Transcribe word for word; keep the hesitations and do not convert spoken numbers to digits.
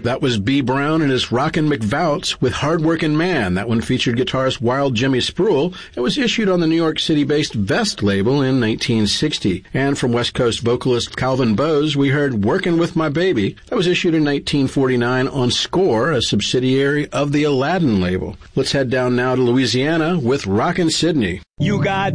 That was B. Brown and his Rockin' McVouts with Hardworkin' Man. That one featured guitarist Wild Jimmy Spruill. It was issued on the New York City-based Vest label in nineteen sixty. And from West Coast vocalist Calvin Bowes, we heard Workin' With My Baby. That was issued in nineteen forty-nine on Score, a subsidiary of the Aladdin label. Let's head down now to Louisiana with Rockin' Sydney. You got